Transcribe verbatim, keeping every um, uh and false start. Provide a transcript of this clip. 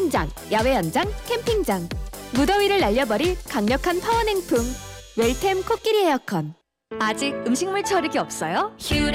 현장, 야외 현장, 캠핑장. 무더위를 날려버릴 강력한 파워냉풍. 웰템 코끼리 에어컨. 아직 음식물 처리기 없어요?